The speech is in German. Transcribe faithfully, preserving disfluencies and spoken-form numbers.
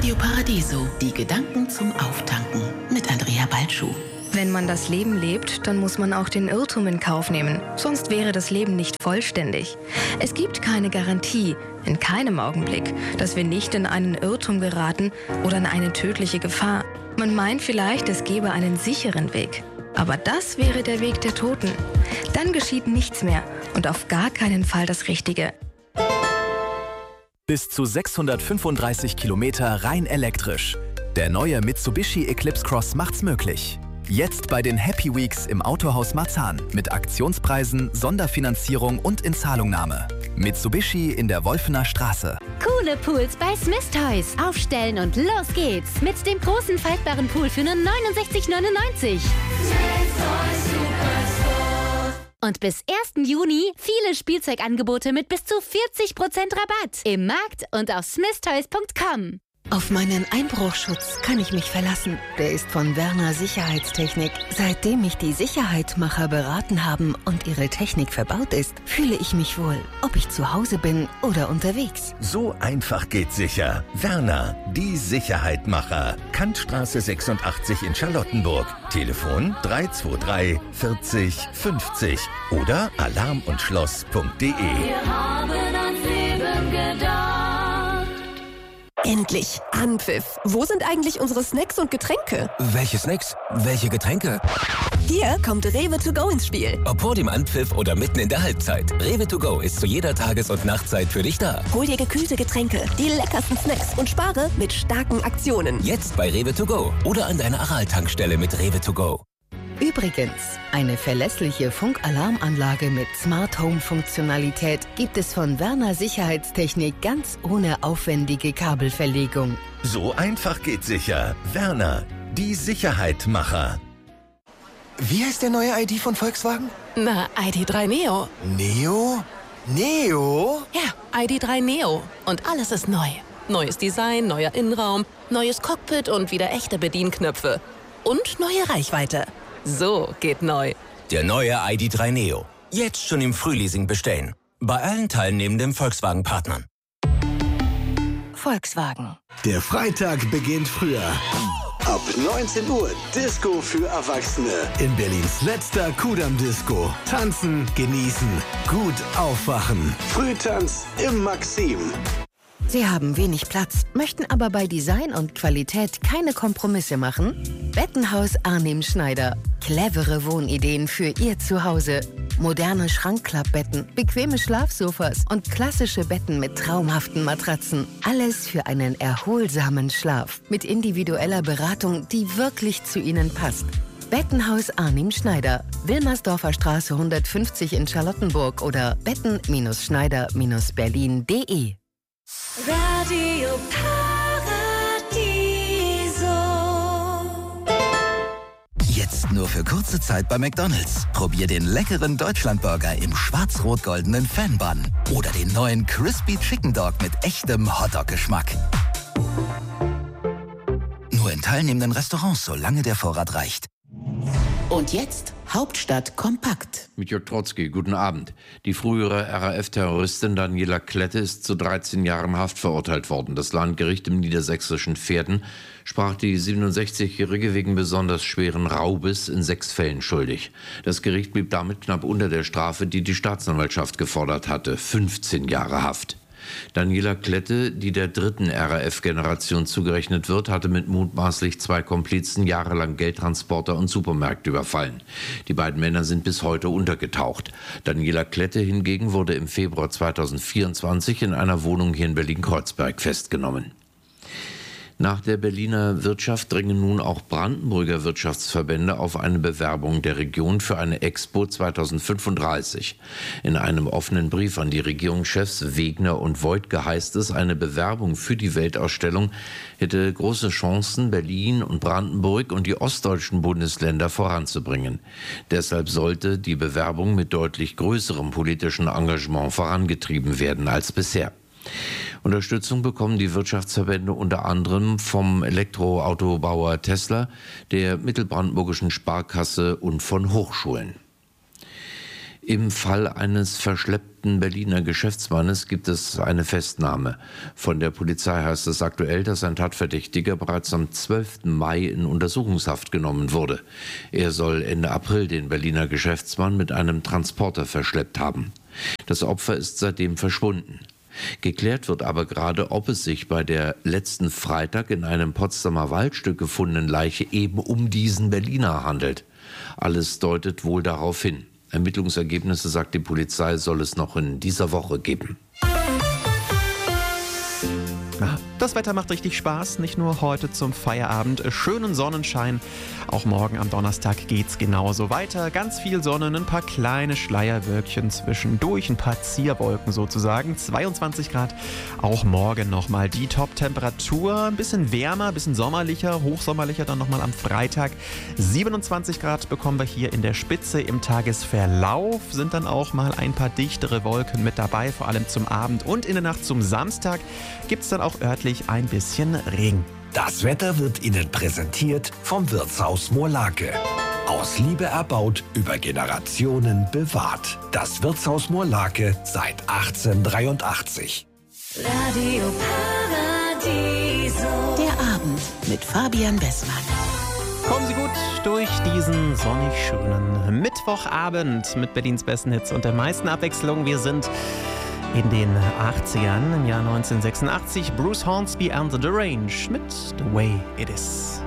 Radio Paradiso, die Gedanken zum Auftanken mit Andrea Balschuh. Wenn man das Leben lebt, dann muss man auch den Irrtum in Kauf nehmen. Sonst wäre das Leben nicht vollständig. Es gibt keine Garantie, in keinem Augenblick, dass wir nicht in einen Irrtum geraten oder in eine tödliche Gefahr. Man meint vielleicht, es gäbe einen sicheren Weg. Aber das wäre der Weg der Toten. Dann geschieht nichts mehr und auf gar keinen Fall das Richtige. Bis zu sechshundertfünfunddreißig Kilometer rein elektrisch. Der neue Mitsubishi Eclipse Cross macht's möglich. Jetzt bei den Happy Weeks im Autohaus Marzahn mit Aktionspreisen, Sonderfinanzierung und Inzahlungnahme. Mitsubishi in der Wolfener Straße. Coole Pools bei Smith Toys. Aufstellen und los geht's. Mit dem großen faltbaren Pool für nur neunundsechzig neunundneunzig. Und bis ersten Juni viele Spielzeugangebote mit bis zu vierzig Prozent Rabatt. Im Markt und auf smith toys punkt com. Auf meinen Einbruchschutz kann ich mich verlassen. Der ist von Werner Sicherheitstechnik. Seitdem mich die Sicherheitmacher beraten haben und ihre Technik verbaut ist, fühle ich mich wohl, ob ich zu Hause bin oder unterwegs. So einfach geht sicher. Werner, die Sicherheitmacher. Kantstraße sechsundachtzig in Charlottenburg. Telefon drei zwei drei vierzig fünfzig oder alarm und schloss punkt de. Wir haben ans Leben gedacht. Endlich! Anpfiff! Wo sind eigentlich unsere Snacks und Getränke? Welche Snacks? Welche Getränke? Hier kommt Rewe to go ins Spiel. Ob vor dem Anpfiff oder mitten in der Halbzeit. Rewe to go ist zu jeder Tages- und Nachtzeit für dich da. Hol dir gekühlte Getränke, die leckersten Snacks und spare mit starken Aktionen. Jetzt bei Rewe to go oder an deiner Aral-Tankstelle mit Rewe to go. Übrigens, eine verlässliche Funkalarmanlage mit Smart Home Funktionalität gibt es von Werner Sicherheitstechnik ganz ohne aufwendige Kabelverlegung. So einfach geht sicher. Werner, die Sicherheitmacher. Wie heißt der neue I D von Volkswagen? Na, I D drei Neo. Neo? Neo? Ja, I D drei Neo. Und alles ist neu. Neues Design, neuer Innenraum, neues Cockpit und wieder echte Bedienknöpfe. Und neue Reichweite. So geht neu. Der neue I D drei Neo. Jetzt schon im Frühleasing bestellen. Bei allen teilnehmenden Volkswagen-Partnern. Volkswagen. Der Freitag beginnt früher. Ab neunzehn Uhr Disco für Erwachsene. In Berlins letzter Kudamm-Disco. Tanzen, genießen, gut aufwachen. Frühtanz im Maxim. Sie haben wenig Platz, möchten aber bei Design und Qualität keine Kompromisse machen? Bettenhaus Arnim Schneider. Clevere Wohnideen für Ihr Zuhause. Moderne Schrankklappbetten, bequeme Schlafsofas und klassische Betten mit traumhaften Matratzen. Alles für einen erholsamen Schlaf. Mit individueller Beratung, die wirklich zu Ihnen passt. Bettenhaus Arnim Schneider. Wilmersdorfer Straße hundertfünfzig in Charlottenburg oder betten Schneider Berlin punkt de. Radio Paradiso. Jetzt nur für kurze Zeit bei McDonald's. Probier den leckeren Deutschlandburger im schwarz-rot-goldenen Fan-Bun. Oder den neuen Crispy Chicken Dog mit echtem Hotdog-Geschmack. Nur in teilnehmenden Restaurants, solange der Vorrat reicht. Und jetzt Hauptstadt kompakt. Mit Jörg Trotzki, guten Abend. Die frühere R A F-Terroristin Daniela Klette ist zu dreizehn Jahren Haft verurteilt worden. Das Landgericht im niedersächsischen Pferden sprach die siebenundsechzigjährige wegen besonders schweren Raubes in sechs Fällen schuldig. Das Gericht blieb damit knapp unter der Strafe, die die Staatsanwaltschaft gefordert hatte, fünfzehn Jahre Haft. Daniela Klette, die der dritten R A F-Generation zugerechnet wird, hatte mit mutmaßlich zwei Komplizen jahrelang Geldtransporter und Supermärkte überfallen. Die beiden Männer sind bis heute untergetaucht. Daniela Klette hingegen wurde im Februar zweitausendvierundzwanzig in einer Wohnung hier in Berlin-Kreuzberg festgenommen. Nach der Berliner Wirtschaft dringen nun auch Brandenburger Wirtschaftsverbände auf eine Bewerbung der Region für eine Expo zweitausendfünfunddreißig. In einem offenen Brief an die Regierungschefs Wegner und Voigtke heißt es, eine Bewerbung für die Weltausstellung hätte große Chancen, Berlin und Brandenburg und die ostdeutschen Bundesländer voranzubringen. Deshalb sollte die Bewerbung mit deutlich größerem politischen Engagement vorangetrieben werden als bisher. Unterstützung bekommen die Wirtschaftsverbände unter anderem vom Elektroautobauer Tesla, der Mittelbrandenburgischen Sparkasse und von Hochschulen. Im Fall eines verschleppten Berliner Geschäftsmannes gibt es eine Festnahme. Von der Polizei heißt es aktuell, dass ein Tatverdächtiger bereits am zwölften Mai in Untersuchungshaft genommen wurde. Er soll Ende April den Berliner Geschäftsmann mit einem Transporter verschleppt haben. Das Opfer ist seitdem verschwunden. Geklärt wird aber gerade, ob es sich bei der letzten Freitag in einem Potsdamer Waldstück gefundenen Leiche eben um diesen Berliner handelt. Alles deutet wohl darauf hin. Ermittlungsergebnisse, sagt die Polizei, soll es noch in dieser Woche geben. Na, das Wetter macht richtig Spaß, nicht nur heute zum Feierabend. Schönen Sonnenschein. Auch morgen am Donnerstag geht's genauso weiter. Ganz viel Sonne, ein paar kleine Schleierwölkchen zwischendurch, ein paar Zierwolken sozusagen. zweiundzwanzig Grad. Auch morgen nochmal die Top-Temperatur. Ein bisschen wärmer, ein bisschen sommerlicher, hochsommerlicher dann nochmal am Freitag. siebenundzwanzig Grad bekommen wir hier in der Spitze. Im Tagesverlauf sind dann auch mal ein paar dichtere Wolken mit dabei, vor allem zum Abend. Und in der Nacht zum Samstag gibt's dann auch örtlich ein bisschen Regen. Das Wetter wird Ihnen präsentiert vom Wirtshaus Moorlake. Aus Liebe erbaut, über Generationen bewahrt. Das Wirtshaus Moorlake seit achtzehnhundertdreiundachtzig. Radio Paradiso. Der Abend mit Fabian Bessmann. Kommen Sie gut durch diesen sonnig schönen Mittwochabend mit Berlins besten Hits und der meisten Abwechslung. Wir sind in den achtzigern, im Jahr neunzehnhundertsechsundachtzig, Bruce Hornsby and the Range mit The Way It Is.